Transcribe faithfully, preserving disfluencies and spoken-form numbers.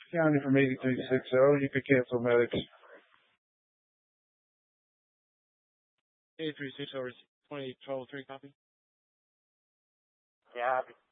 County from eighty-three sixty. You could cancel medics. eighty-three six over twenty twelve three copy. Yeah.